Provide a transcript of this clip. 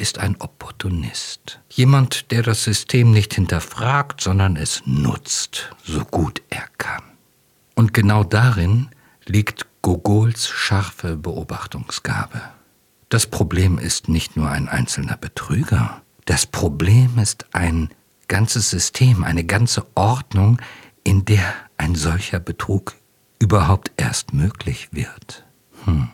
ist ein Opportunist. Jemand, der das System nicht hinterfragt, sondern es nutzt, so gut er kann. Und genau darin liegt Gogols scharfe Beobachtungsgabe. Das Problem ist nicht nur ein einzelner Betrüger. Das Problem ist ein ganzes System, eine ganze Ordnung, in der ein solcher Betrug überhaupt erst möglich wird.